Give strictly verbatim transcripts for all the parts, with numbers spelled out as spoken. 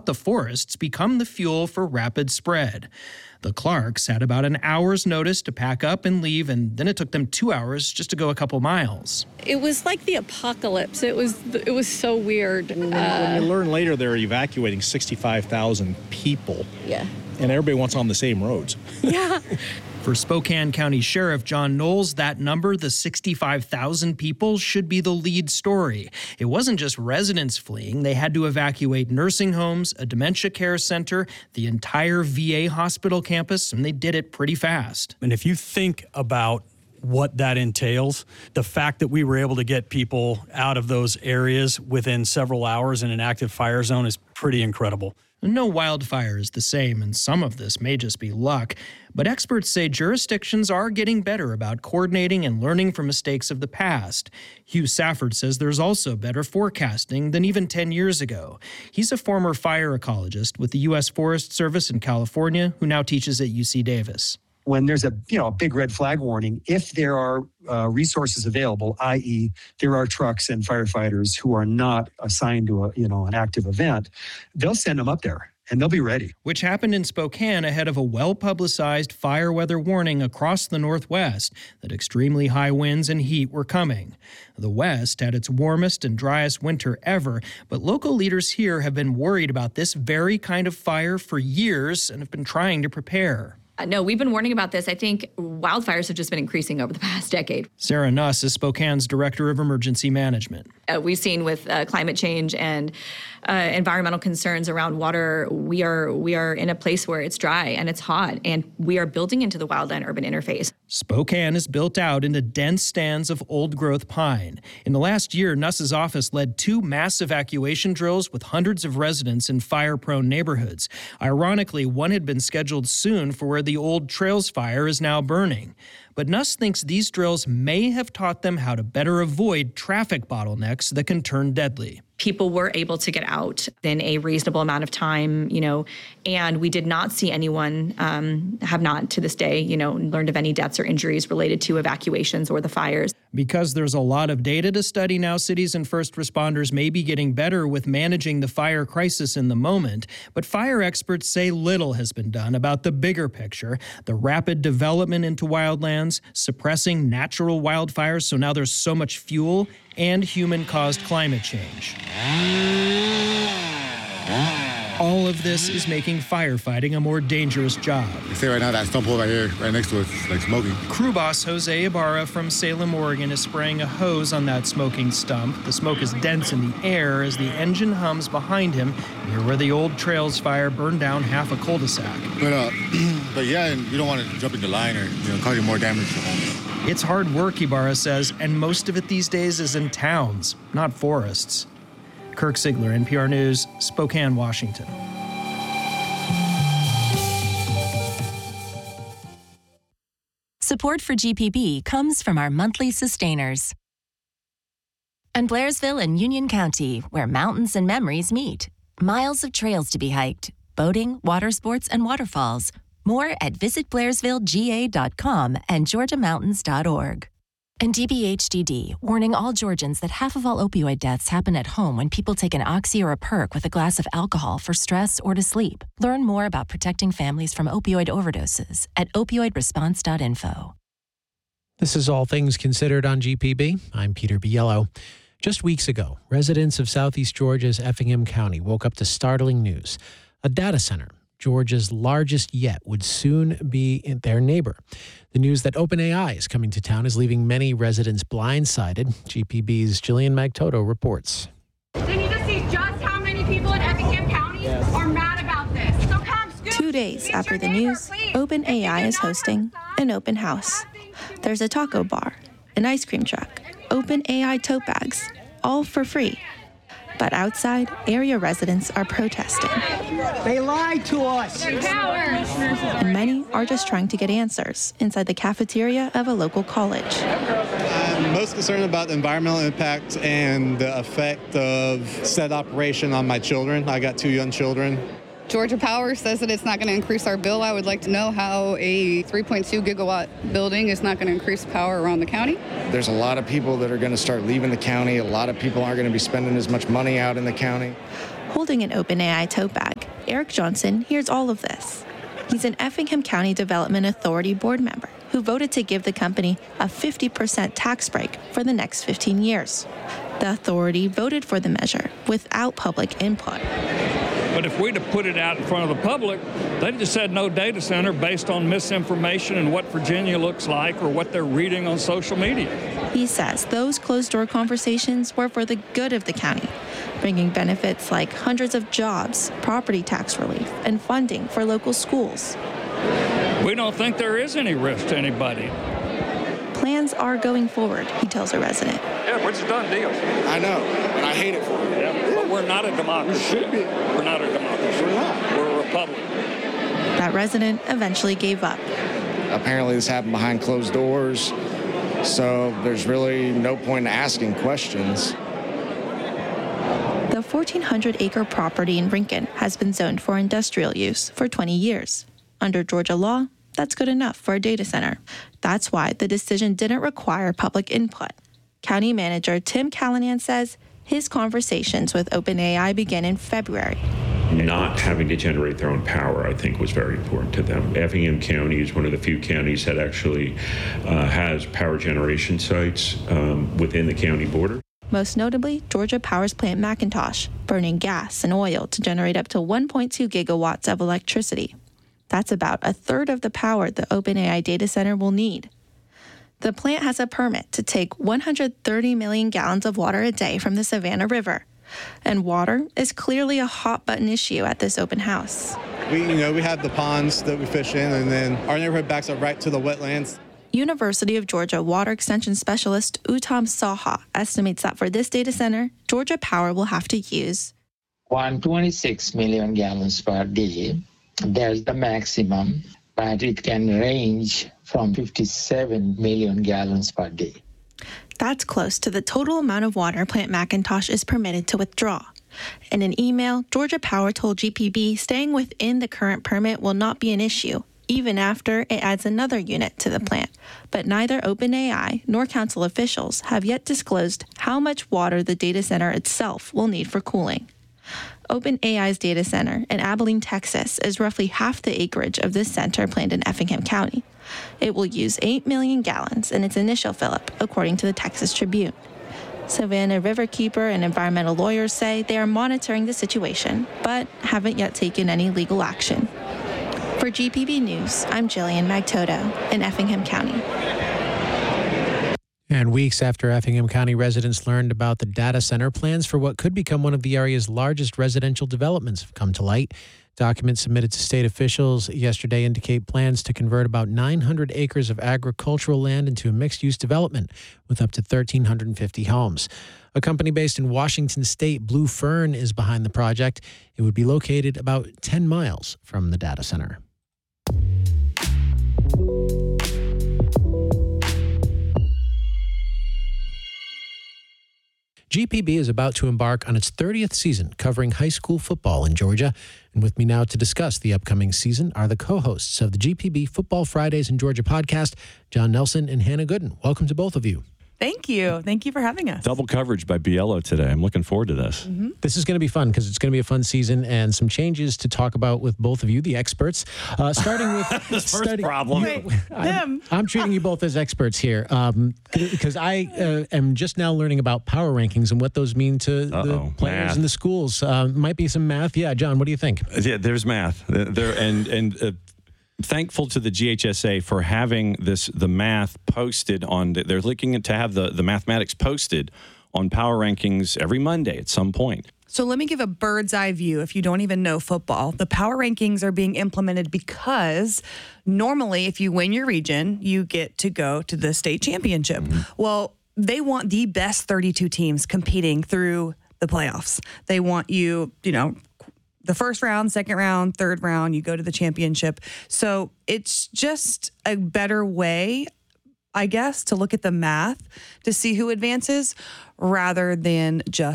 let the forests become the fuel for rapid spread. The Clarks had about an hour's notice to pack up and leave, and then it took them two hours just to go a couple miles. It was like the apocalypse. It was it was so weird. When, uh, when you learn later they're evacuating sixty-five thousand people. Yeah. And everybody wants on the same roads. Yeah. For Spokane County Sheriff John Knowles, that number, the sixty-five thousand people, should be the lead story. It wasn't just residents fleeing. They had to evacuate nursing homes, a dementia care center, the entire V A hospital campus, and they did it pretty fast. And if you think about what that entails, the fact that we were able to get people out of those areas within several hours in an active fire zone is pretty incredible. No wildfire is the same, and some of this may just be luck. But experts say jurisdictions are getting better about coordinating and learning from mistakes of the past. Hugh Safford says there's also better forecasting than even ten years ago. He's a former fire ecologist with the U S Forest Service in California who now teaches at U C Davis. When there's a you know a big red flag warning, if there are uh, resources available, that is there are trucks and firefighters who are not assigned to a you know an active event, they'll send them up there and they'll be ready. Which happened in Spokane ahead of a well-publicized fire weather warning across the Northwest that extremely high winds and heat were coming. The West had its warmest and driest winter ever, but local leaders here have been worried about this very kind of fire for years and have been trying to prepare. No, we've been warning about this. I think wildfires have just been increasing over the past decade. Sarah Nuss is Spokane's Director of Emergency Management. Uh, we've seen with uh, climate change and uh, environmental concerns around water, we are we are in a place where it's dry and it's hot, and we are building into the wildland-urban interface. Spokane is built out into dense stands of old-growth pine. In the last year, Nuss's office led two mass evacuation drills with hundreds of residents in fire-prone neighborhoods. Ironically, one had been scheduled soon for where the old Trails fire is now burning. But Nuss thinks these drills may have taught them how to better avoid traffic bottlenecks that can turn deadly. People were able to get out in a reasonable amount of time, you know, and we did not see anyone, um, have not to this day, you know, learned of any deaths or injuries related to evacuations or the fires. Because there's a lot of data to study now, cities and first responders may be getting better with managing the fire crisis in the moment. But fire experts say little has been done about the bigger picture, the rapid development into wildlands, suppressing natural wildfires, so now there's so much fuel, and human-caused climate change. All of this is making firefighting a more dangerous job. You see right now that stump hole right here, right next to it, it's like smoking. Crew boss Jose Ibarra from Salem, Oregon is spraying a hose on that smoking stump. The smoke is dense in the air as the engine hums behind him near where the old Trails fire burned down half a cul-de-sac. But, uh, but yeah, and you don't want to jump in the line or you know, cause you more damage to homes. It's hard work, Ibarra says, and most of it these days is in towns, not forests. Kirk Ziegler, N P R News, Spokane, Washington. Support for G P B comes from our monthly sustainers. And Blairsville and Union County, where mountains and memories meet. Miles of trails to be hiked, boating, water sports, and waterfalls. More at visit blairsville g a dot com and georgia mountains dot org. And D B H D D, warning all Georgians that half of all opioid deaths happen at home when people take an Oxy or a Perk with a glass of alcohol for stress or to sleep. Learn more about protecting families from opioid overdoses at opioid response dot info. This is All Things Considered on G P B. I'm Peter Biello. Just weeks ago, residents of southeast Georgia's Effingham County woke up to startling news. A data center, Georgia's largest yet, would soon be their neighbor. The news that OpenAI is coming to town is leaving many residents blindsided. G P B's Jillian Magtoto reports. They need to see just how many people in Effingham County yes. are mad about this. So come, scoop. Two days after the news, OpenAI is hosting an open house. There's a taco bar, an ice cream truck, OpenAI tote bags, all for free. But outside, area residents are protesting. They lied to us. They're cowards. And many are just trying to get answers inside the cafeteria of a local college. I'm most concerned about the environmental impact and the effect of said operation on my children. I got two young children. Georgia Power says that it's not going to increase our bill. I would like to know how a three point two gigawatt building is not going to increase power around the county. There's a lot of people that are going to start leaving the county. A lot of people aren't going to be spending as much money out in the county. Holding an OpenAI tote bag, Eric Johnson hears all of this. He's an Effingham County Development Authority board member who voted to give the company a fifty percent tax break for the next fifteen years. The authority voted for the measure without public input. But if we'd have put it out in front of the public, they'd just said no data center based on misinformation and what Virginia looks like or what they're reading on social media. He says those closed-door conversations were for the good of the county, bringing benefits like hundreds of jobs, property tax relief, and funding for local schools. We don't think there is any risk to anybody. Plans are going forward, he tells a resident. Yeah, it's a done deal. I know, and I hate it for you. Yeah, but we're not a democracy. We're not a democracy. We're not. We're a republic. That resident eventually gave up. Apparently this happened behind closed doors, so there's really no point in asking questions. The fourteen hundred acre property in Rincon has been zoned for industrial use for twenty years. Under Georgia law, that's good enough for a data center. That's why the decision didn't require public input. County Manager Tim Callanan says his conversations with OpenAI began in February. Not having to generate their own power, I think, was very important to them. Effingham County is one of the few counties that actually uh, has power generation sites um, within the county border. Most notably, Georgia Power's Plant McIntosh, burning gas and oil to generate up to one point two gigawatts of electricity. That's about a third of the power the OpenAI data center will need. The plant has a permit to take one hundred thirty million gallons of water a day from the Savannah River. And water is clearly a hot-button issue at this open house. We, you know, we have the ponds that we fish in, and then our neighborhood backs up right to the wetlands. University of Georgia Water Extension Specialist Uttam Saha estimates that for this data center, Georgia Power will have to use one hundred twenty-six million gallons per day. That's the maximum, but it can range from fifty-seven million gallons per day. That's close to the total amount of water Plant McIntosh is permitted to withdraw. In an email, Georgia Power told G P B staying within the current permit will not be an issue, even after it adds another unit to the plant. But neither OpenAI nor council officials have yet disclosed how much water the data center itself will need for cooling. OpenAI's data center in Abilene, Texas, is roughly half the acreage of this center planned in Effingham County. It will use eight million gallons in its initial fill-up, according to the Texas Tribune. Savannah Riverkeeper and environmental lawyers say they are monitoring the situation, but haven't yet taken any legal action. For G P B News, I'm Jillian Magtoto in Effingham County. And weeks after Effingham County residents learned about the data center, plans for what could become one of the area's largest residential developments have come to light. Documents submitted to state officials yesterday indicate plans to convert about nine hundred acres of agricultural land into a mixed-use development with up to one thousand three hundred fifty homes. A company based in Washington State, Blue Fern, is behind the project. It would be located about ten miles from the data center. G P B is about to embark on its thirtieth season covering high school football in Georgia. And with me now to discuss the upcoming season are the co-hosts of the G P B Football Fridays in Georgia podcast, John Nelson and Hannah Gooden. Welcome to both of you. Thank you. Thank you for having us. Double coverage by Biello today. I'm looking forward to this. Mm-hmm. This is going to be fun because it's going to be a fun season and some changes to talk about with both of you, the experts. Uh, starting with the first starting, problem. You know, I'm, I'm treating you both as experts here um, because I uh, am just now learning about power rankings and what those mean to Uh-oh, the players math. in the schools. Uh, might be some math. Yeah, John, what do you think? Yeah, there's math. There and and. Uh, Thankful to the G H S A for having this the math posted on. The, they're looking to have the, the mathematics posted on power rankings every Monday at some point. So let me give a bird's eye view if you don't even know football. The power rankings are being implemented because normally if you win your region, you get to go to the state championship. Mm-hmm. Well, they want the best thirty-two teams competing through the playoffs. They want you, you know, the first round, second round, third round, you go to the championship. So it's just a better way, I guess, to look at the math to see who advances rather than just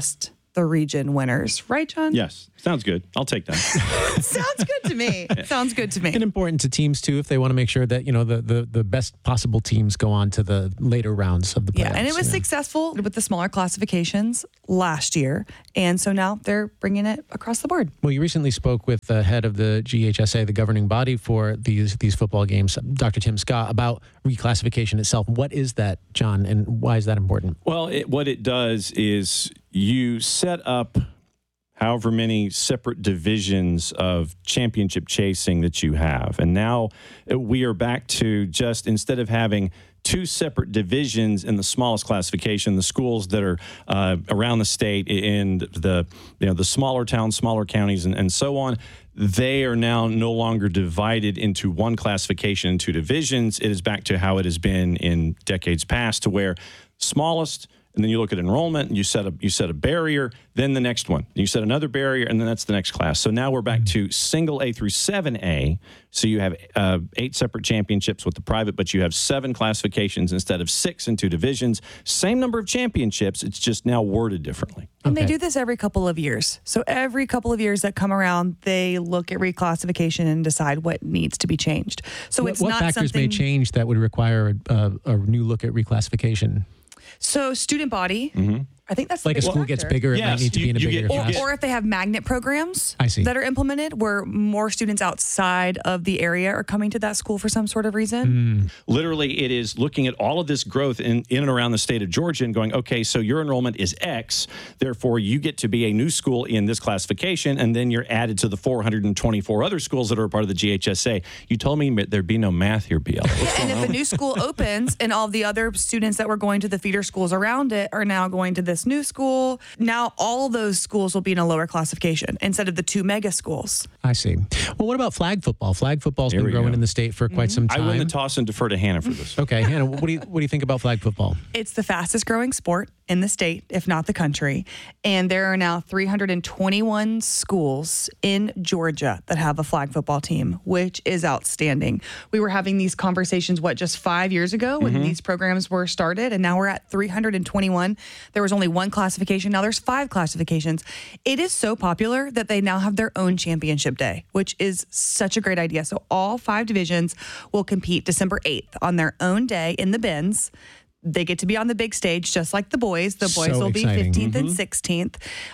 the region winners. Right, John? Yes. Sounds good. I'll take that. Sounds good to me. Sounds good to me. And important to teams, too, if they want to make sure that, you know, the, the, the best possible teams go on to the later rounds of the playoffs. Yeah, and it was you know. successful with the smaller classifications last year. And so now they're bringing it across the board. Well, you recently spoke with the head of the G H S A, the governing body for these these football games, Doctor Tim Scott, about reclassification itself. What is that, John, and why is that important? Well, it, what it does is you set up however many separate divisions of championship chasing that you have. And now we are back to just, instead of having two separate divisions in the smallest classification, the schools that are uh, around the state in the, you know, the smaller towns, smaller counties, and, and so on, they are now no longer divided into one classification and two divisions. It is back to how it has been in decades past, to where smallest, and then you look at enrollment, and you set a you set a barrier, then the next one. You set another barrier, and then that's the next class. So now we're back to single A through seven A. So you have uh, eight separate championships with the private, but you have seven classifications instead of six in two divisions. Same number of championships, it's just now worded differently. And okay. They do this every couple of years. So every couple of years that come around, they look at reclassification and decide what needs to be changed. So what, it's what not factors something... may change that would require a, a, a new look at reclassification? So student body, mm-hmm. I think that's like a school factor. gets bigger, yes, it might need to you, be in a you bigger get, class. Or, or if they have magnet programs I see. that are implemented where more students outside of the area are coming to that school for some sort of reason. Mm. Literally, it is looking at all of this growth in, in and around the state of Georgia and going, okay, so your enrollment is X, therefore you get to be a new school in this classification, and then you're added to the four hundred twenty-four other schools that are a part of the G H S A. You told me there'd be no math here, B L. Yeah, and if a new school opens and all the other students that were going to the feeder schools around it are now going to this new school, now all those schools will be in a lower classification instead of the two mega schools. I see. Well, what about flag football? Flag football's Here been we growing go. in the state for quite some time. I win the toss and defer to Hannah for this. Okay, Hannah, what do you what do you think about flag football? It's the fastest growing sport in the state, if not the country. And there are now three hundred twenty-one schools in Georgia that have a flag football team, which is outstanding. We were having these conversations, what, just five years ago when Mm-hmm. these programs were started, and now we're at three hundred twenty-one. There was only one classification. Now there's five classifications. It is so popular that they now have their own championship day, which is such a great idea. So all five divisions will compete December eighth on their own day in the bins. They get to be on the big stage, just like the boys. The boys So will be exciting. fifteenth Mm-hmm. and sixteenth.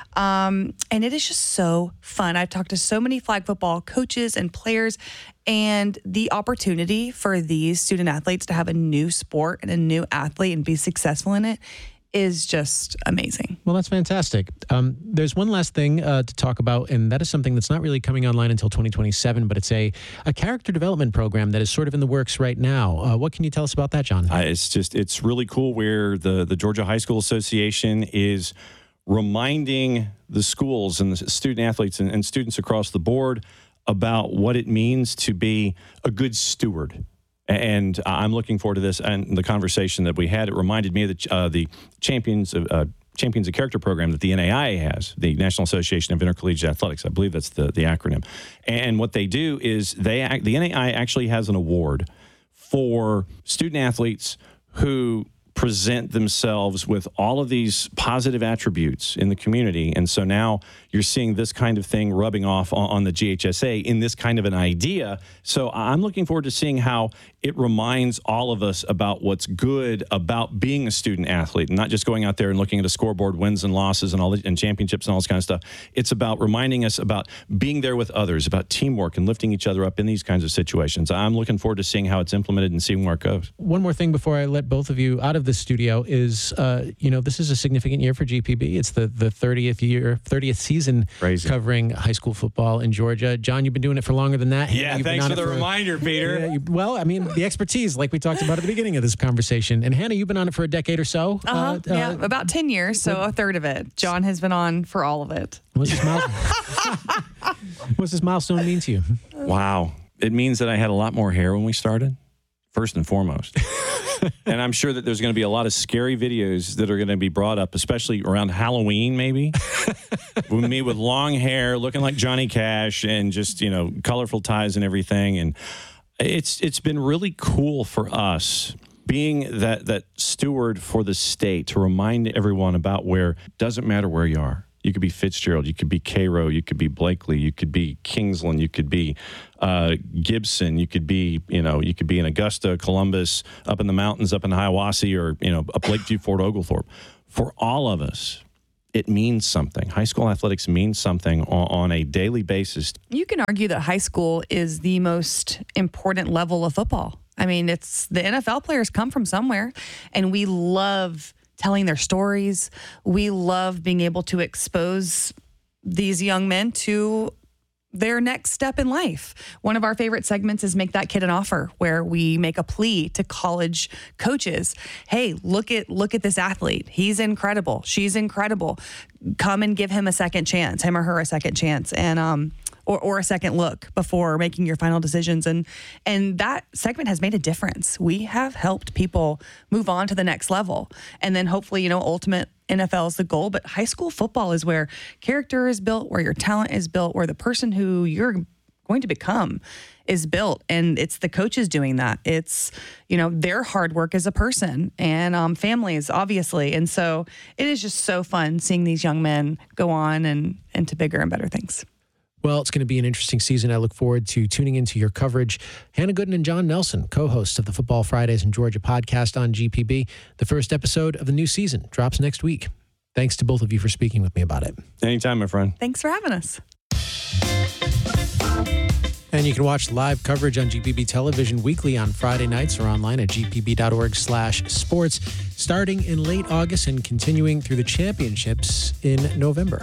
Um, and it is just so fun. I've talked to so many flag football coaches and players, and the opportunity for these student athletes to have a new sport and a new athlete and be successful in it is just amazing. Well, that's fantastic. Um, there's one last thing uh, to talk about, and that is something that's not really coming online until twenty twenty-seven, but it's a, a character development program that is sort of in the works right now. Uh, what can you tell us about that, John? Uh, it's just, it's really cool where the, the Georgia High School Association is reminding the schools and the student athletes and, and students across the board about what it means to be a good steward. And I'm looking forward to this and the conversation that we had. It reminded me of the, uh, the Champions of uh, Champions of Character program that the N A I A has, the National Association of Intercollegiate Athletics. I believe that's the, the acronym. And what they do is they the N A I A actually has an award for student athletes who present themselves with all of these positive attributes in the community. And so now you're seeing this kind of thing rubbing off on, on the G H S A in this kind of an idea. So I'm looking forward to seeing how it reminds all of us about what's good about being a student athlete and not just going out there and looking at a scoreboard, wins and losses and all the, and championships and all this kind of stuff. It's about reminding us about being there with others, about teamwork and lifting each other up in these kinds of situations. I'm looking forward to seeing how it's implemented and seeing where it goes. One more thing before I let both of you out of the studio is, uh, you know, this is a significant year for G P B. It's the, the thirtieth year, thirtieth season Crazy. Covering high school football in Georgia. John, you've been doing it for longer than that. Yeah, You've been thanks on for it the reminder, Peter. Yeah, you, well, I mean, the expertise, like we talked about at the beginning of this conversation. And Hannah, you've been on it for a decade or so. Uh-huh. Uh, yeah, uh, about ten years, so a third of it. John has been on for all of it. What's this, mile- what's this milestone mean to you? Wow. It means that I had a lot more hair when we started, first and foremost. And I'm sure that there's going to be a lot of scary videos that are going to be brought up, especially around Halloween, maybe. With me with long hair, looking like Johnny Cash and just, you know, colorful ties and everything. And it's it's been really cool for us being that, that steward for the state to remind everyone about where it doesn't matter where you are. You could be Fitzgerald. You could be Cairo. You could be Blakely. You could be Kingsland. You could be uh, Gibson. You could be, you know, you could be in Augusta, Columbus, up in the mountains, up in Hiawassee, or, you know, up Lakeview, Fort Oglethorpe. For all of us, it means something. High school athletics means something on, on a daily basis. You can argue that high school is the most important level of football. I mean, it's the N F L players come from somewhere, and we love telling their stories. We love being able to expose these young men to their next step in life. One of our favorite segments is Make That Kid an Offer, where we make a plea to college coaches. Hey, look at look at this athlete. He's incredible. She's incredible. Come and give him a second chance, him or her a second chance, and um, or, or a second look before making your final decisions. And and that segment has made a difference. We have helped people move on to the next level. And then hopefully, you know, ultimate N F L is the goal, but high school football is where character is built, where your talent is built, where the person who you're going to become is built. And it's the coaches doing that. It's, you know, their hard work as a person, and um, families, obviously. And so it is just so fun seeing these young men go on and into bigger and better things. Well, it's going to be an interesting season. I look forward to tuning into your coverage. Hannah Gooden and John Nelson, co-hosts of the Football Fridays in Georgia podcast on G P B. The first episode of the new season drops next week. Thanks to both of you for speaking with me about it. Anytime, my friend. Thanks for having us. And you can watch live coverage on G P B television weekly on Friday nights or online at g p b dot org slash sports, starting in late August and continuing through the championships in November.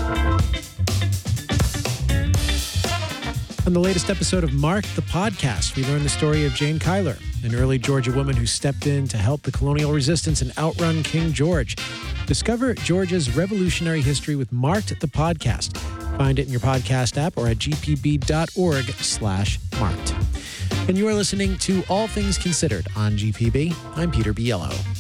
On the latest episode of Mark the Podcast, we learn the story of Jane Kyler, an early Georgia woman who stepped in to help the colonial resistance and outrun King George. Discover Georgia's revolutionary history with Marked the Podcast. Find it in your podcast app or at g p b dot org slash marked. And you are listening to All Things Considered on G P B. I'm Peter Biello.